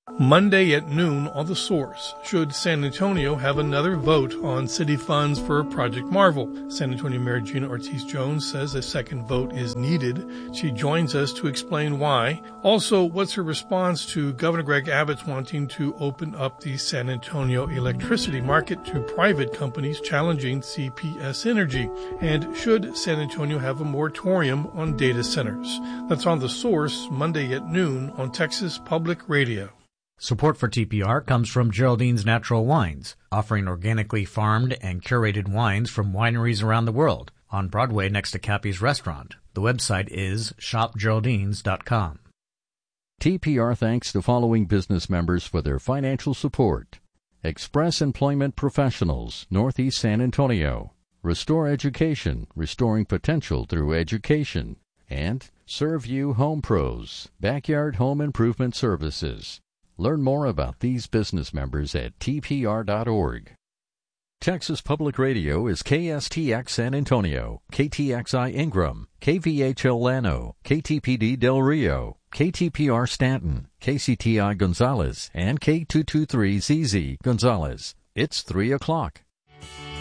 Monday at noon on The Source. Should San Antonio have another vote on city funds for Project Marvel? San Antonio Mayor Gina Ortiz-Jones says a second vote is needed. She joins us to explain why. Also, what's her response to Governor Greg Abbott's wanting to open up the San Antonio electricity market to private companies challenging CPS Energy? And should San Antonio have a moratorium on data centers? That's on The Source, Monday at noon on Texas Public Radio. Support for TPR comes from Geraldine's Natural Wines, offering organically farmed and curated wines from wineries around the world, on Broadway next to Cappy's Restaurant. The website is shopgeraldines.com. TPR thanks the following business members for their financial support: Express Employment Professionals, Northeast San Antonio; Restore Education, restoring potential through education; and Serve You Home Pros, backyard home improvement services. Learn more about these business members at tpr.org. Texas Public Radio is KSTX San Antonio, KTXI Ingram, KVHL Llano, KTPD Del Rio, KTPR Stanton, KCTI Gonzales, and K223ZZ Gonzales. It's 3 o'clock.